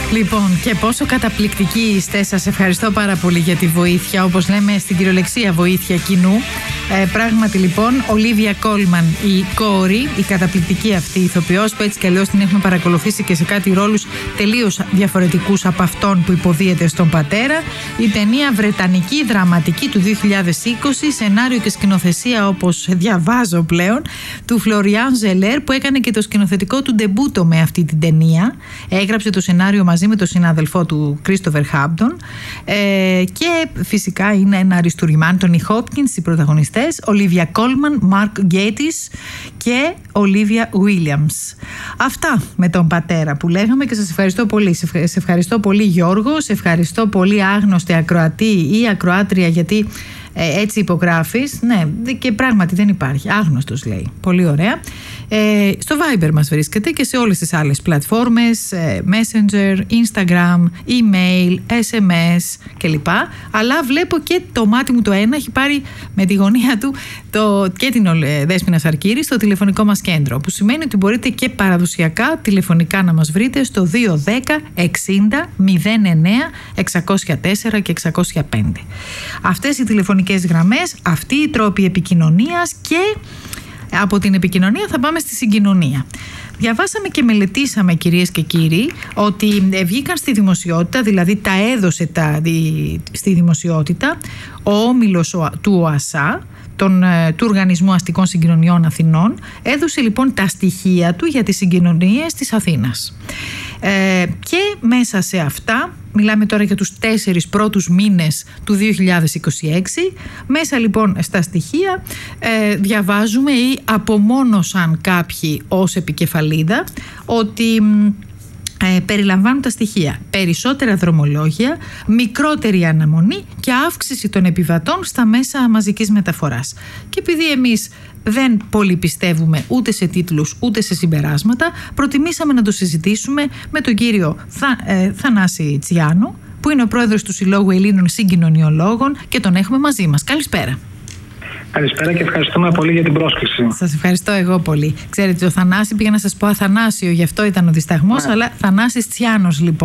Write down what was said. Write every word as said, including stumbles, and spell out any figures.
Λοιπόν, και πόσο καταπληκτικοί είστε. Σας ευχαριστώ πάρα πολύ για τη βοήθεια. Όπως λέμε στην κυριολεξία, βοήθεια κοινού. Ε, πράγματι, λοιπόν, Ολίβια Κόλμαν, η κόρη, η καταπληκτική αυτή ηθοποιός, που έτσι κι αλλιώς την έχουμε παρακολουθήσει και σε κάτι ρόλους τελείως διαφορετικούς από αυτόν που υποδίεται στον πατέρα. Η ταινία βρετανική, δραματική του δύο χιλιάδες είκοσι, σενάριο και σκηνοθεσία, όπως διαβάζω πλέον, του Φλωριάν Ζελέρ, που έκανε και το σκηνοθετικό του ντεμπούτο με αυτή την ταινία. Έγραψε το σενάριο μαζί με τον συνάδελφό του Κρίστοφερ Χάμπτον, ε, και φυσικά είναι ένα αριστούργημα. Τόνι Χόπκινς οι πρωταγωνιστές, Ολίβια Κόλμαν, Μαρκ Γκέτις και Ολίβια Βίλιαμς. Αυτά με τον πατέρα που λέγαμε, και σας ευχαριστώ πολύ. Σε ευχαριστώ πολύ, Γιώργο, σε ευχαριστώ πολύ, άγνωστη ακροατή ή ακροάτρια, γιατί ε, έτσι υπογράφεις. Ναι, και πράγματι δεν υπάρχει. Άγνωστος λέει. Πολύ ωραία. Ε, στο Viber μας βρίσκεται και σε όλες τις άλλες πλατφόρμες, ε, Messenger, Instagram, email, ες εμ ες κλπ. Αλλά βλέπω και το μάτι μου το ένα έχει πάρει με τη γωνία του το, και την ε, Δέσποινα Σαρκύρη στο τηλεφωνικό μας κέντρο, που σημαίνει ότι μπορείτε και παραδοσιακά τηλεφωνικά να μας βρείτε στο δύο ένα μηδέν εξήντα μηδέν εννέα εξακόσια τέσσερα και εξακόσια πέντε. Αυτές οι τηλεφωνικές γραμμές, αυτοί οι τρόποι επικοινωνίας, και από την επικοινωνία θα πάμε στη συγκοινωνία. Διαβάσαμε και μελετήσαμε, κυρίες και κύριοι, ότι βγήκαν στη δημοσιότητα, δηλαδή τα έδωσε τα, στη δημοσιότητα ο όμιλος του ΟΑΣΑ, τον, του Οργανισμού Αστικών Συγκοινωνιών Αθηνών. Έδωσε λοιπόν τα στοιχεία του για τις συγκοινωνίες της Αθήνας. Ε, και μέσα σε αυτά, μιλάμε τώρα για τους τέσσερις πρώτους μήνες του δύο χιλιάδες είκοσι έξι, μέσα λοιπόν στα στοιχεία ε, διαβάζουμε ή απομόνωσαν κάποιοι ως επικεφαλίδα ότι ε, περιλαμβάνουν τα στοιχεία: περισσότερα δρομολόγια, μικρότερη αναμονή και αύξηση των επιβατών στα μέσα μαζικής μεταφοράς. Και επειδή εμείς δεν πολύ πιστεύουμε ούτε σε τίτλους ούτε σε συμπεράσματα, προτιμήσαμε να το συζητήσουμε με τον κύριο Θα, ε, Θανάση Τσιάνο, που είναι ο πρόεδρος του Συλλόγου Ελλήνων Συγκοινωνιολόγων, και τον έχουμε μαζί μας. Καλησπέρα. Καλησπέρα και ευχαριστούμε πολύ για την πρόσκληση. Σας ευχαριστώ εγώ πολύ. Ξέρετε, ο Θανάση, πήγα να σας πω Αθανάσιο, γι' αυτό ήταν ο δισταγμός, ναι. Αλλά Θανάσης Τσιάνος λοιπόν.